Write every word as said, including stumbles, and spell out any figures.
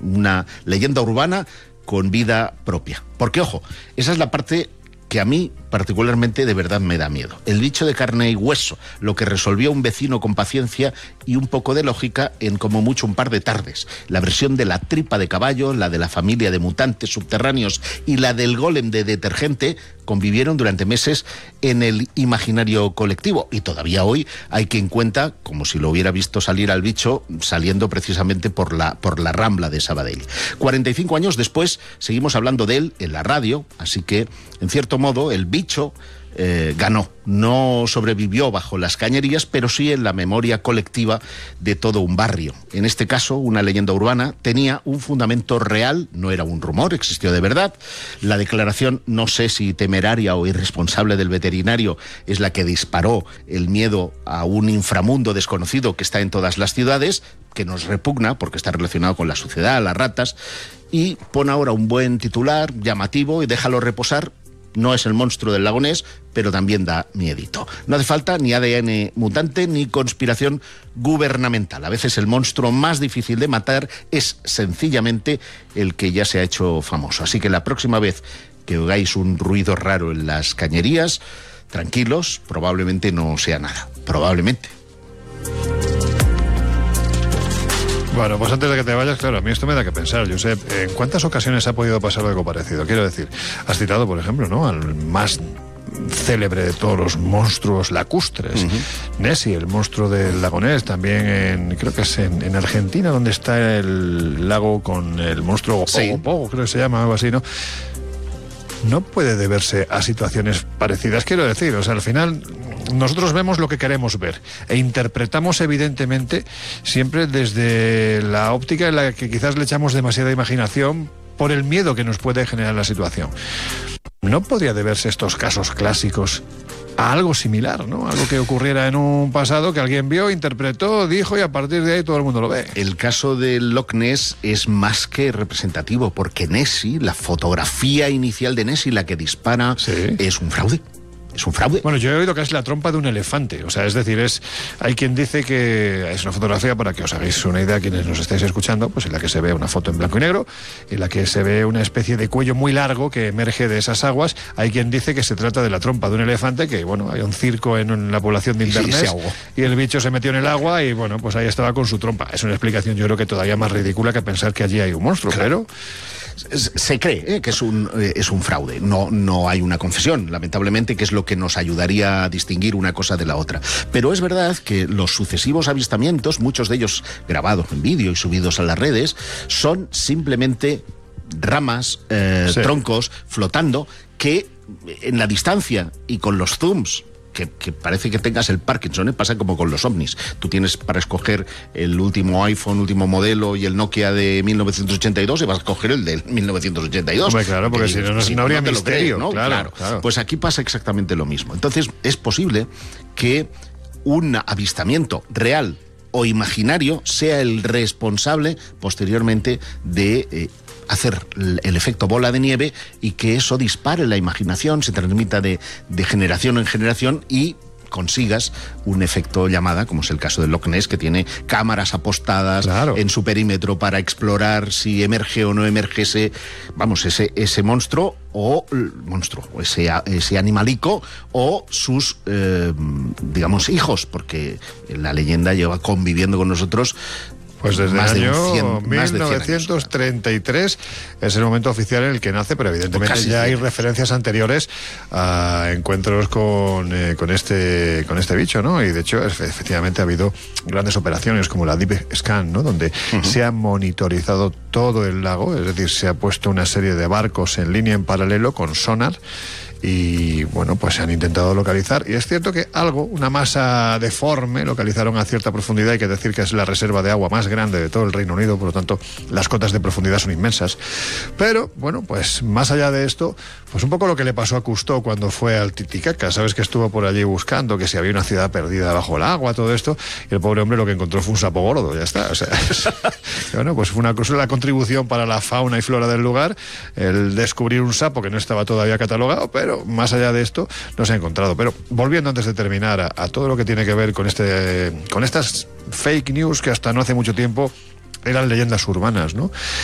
una leyenda urbana con vida propia. Porque, ojo, esa es la parte que a mí particularmente de verdad me da miedo. El bicho de carne y hueso, lo que resolvió un vecino con paciencia y un poco de lógica en como mucho un par de tardes. La versión de la tripa de caballo, la de la familia de mutantes subterráneos y la del golem de detergente convivieron durante meses en el imaginario colectivo, y todavía hoy hay quien cuenta como si lo hubiera visto salir al bicho saliendo precisamente por la, por la Rambla de Sabadell. cuarenta y cinco años después seguimos hablando de él en la radio, así que en cierto modo el bicho Eh, ganó. No sobrevivió bajo las cañerías, pero sí en la memoria colectiva de todo un barrio. En este caso, una leyenda urbana tenía un fundamento real, no era un rumor, existió de verdad. La declaración, no sé si temeraria o irresponsable del veterinario, es la que disparó el miedo a un inframundo desconocido que está en todas las ciudades, que nos repugna porque está relacionado con la suciedad, las ratas, y pon ahora un buen titular llamativo y déjalo reposar. No es el monstruo del lago Ness, pero también da miedito. No hace falta ni A D N mutante ni conspiración gubernamental. A veces el monstruo más difícil de matar es sencillamente el que ya se ha hecho famoso. Así que la próxima vez que oigáis un ruido raro en las cañerías, tranquilos, probablemente no sea nada. Probablemente. Bueno, pues antes de que te vayas, claro, a mí esto me da que pensar, Josep. ¿En cuántas ocasiones ha podido pasar algo parecido? Quiero decir, has citado, por ejemplo, ¿no?, al más célebre de todos los monstruos lacustres, uh-huh. Nessie, el monstruo del lago Ness, también en, creo que es en, en Argentina, donde está el lago con el monstruo sí. Pogo Pogo, creo que se llama, algo así, ¿no? No puede deberse a situaciones parecidas, quiero decir, o sea, al final nosotros vemos lo que queremos ver e interpretamos evidentemente siempre desde la óptica en la que quizás le echamos demasiada imaginación por el miedo que nos puede generar la situación. ¿No podría deberse estos casos clásicos a algo similar, ¿no? Algo que ocurriera en un pasado que alguien vio, interpretó, dijo y a partir de ahí todo el mundo lo ve. El caso del Loch Ness es más que representativo porque Nessie, la fotografía inicial de Nessie, la que dispara, sí. es un fraude. Es un fraude. Bueno, yo he oído que es la trompa de un elefante. O sea, es decir, es hay quien dice que es una fotografía, para que os hagáis una idea quienes nos estáis escuchando, pues en la que se ve una foto en blanco y negro, en la que se ve una especie de cuello muy largo que emerge de esas aguas. Hay quien dice que se trata de la trompa de un elefante, que bueno, hay un circo en, en la población de Inverness y, y el bicho se metió en el agua y bueno, pues ahí estaba con su trompa. Es una explicación, yo creo que todavía más ridícula que pensar que allí hay un monstruo, claro. Pero se cree ¿eh? que es un, eh, es un fraude. No, no hay una confesión, lamentablemente, que es lo que nos ayudaría a distinguir una cosa de la otra. Pero es verdad que los sucesivos avistamientos, muchos de ellos grabados en vídeo y subidos a las redes, son simplemente ramas, eh, sí. troncos flotando que en la distancia y con los zooms Que, que parece que tengas el Parkinson, ¿eh? Pasa como con los ovnis. Tú tienes para escoger el último iPhone, último modelo y el Nokia de mil novecientos ochenta y dos y vas a escoger el de mil novecientos ochenta y dos. Hombre, claro, porque si no, no, si no habría no misterio, crees, ¿no? Claro, Claro. claro. Pues aquí pasa exactamente lo mismo. Entonces, es posible que un avistamiento real o imaginario sea el responsable posteriormente de Eh, hacer el efecto bola de nieve y que eso dispare la imaginación, se transmita de, de generación en generación y consigas un efecto llamada, como es el caso del Loch Ness, que tiene cámaras apostadas claro. en su perímetro para explorar si emerge o no emerge ese, vamos, ese, ese monstruo o monstruo, ese, ese animalico o sus, eh, digamos, hijos, porque la leyenda lleva conviviendo con nosotros Pues desde más el año de cien, mil novecientos treinta y tres es el momento oficial en el que nace, pero evidentemente pues ya hay referencias anteriores a encuentros con, eh, con este con este bicho, ¿no? Y de hecho, efectivamente ha habido grandes operaciones como la Deep Scan, ¿no? Donde uh-huh. se ha monitorizado todo el lago, es decir, se ha puesto una serie de barcos en línea en paralelo con sonar. Y bueno, pues se han intentado localizar. Y es cierto que algo, una masa deforme, localizaron a cierta profundidad. Hay que decir que es la reserva de agua más grande de todo el Reino Unido, por lo tanto, las cotas de profundidad son inmensas. Pero, bueno, pues más allá de esto, pues un poco lo que le pasó a Cousteau cuando fue al Titicaca. Sabes que estuvo por allí buscando que si había una ciudad perdida bajo el agua, todo esto. Y el pobre hombre lo que encontró fue un sapo gordo, ya está. O sea, es, bueno, pues fue una cosa, la contribución para la fauna y flora del lugar, el descubrir un sapo que no estaba todavía catalogado, pero más allá de esto no se ha encontrado. Pero volviendo antes de terminar a, a todo lo que tiene que ver con este con estas fake news que hasta no hace mucho tiempo eran leyendas urbanas, ¿no?